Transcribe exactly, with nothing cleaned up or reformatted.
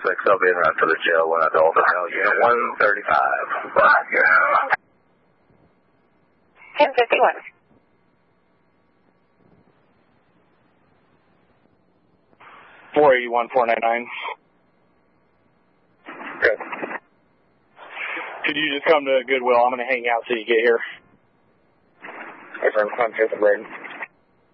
suspects up in right to the jail when I Dolphin Hill, unit one thirty-five. Roger. ten fifty-one. four eighty-one, four ninety-nine. Good. Could you just come to Goodwill? I'm going to hang out till you get here. Hey, friend, contact the Braden.